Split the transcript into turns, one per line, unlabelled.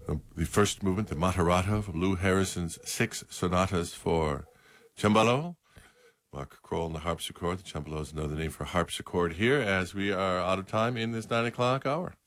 The first movement, the Moderato from Lou Harrison's 6 sonatas for cembalo. Mark Kroll on the harpsichord. The cembalo is another name for harpsichord here as we are out of time in this 9 o'clock hour.